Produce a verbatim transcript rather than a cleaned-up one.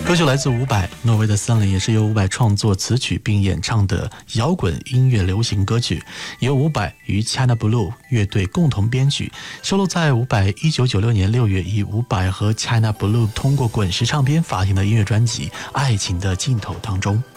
歌曲来自伍佰，《挪威的森林》也是由伍佰创作词曲并演唱的摇滚音乐流行歌曲，由伍佰与 China Blue 乐队共同编曲，收录在伍佰一九九六年六月以伍佰和 China Blue 通过滚石唱片发行的音乐专辑《爱情的尽头》当中。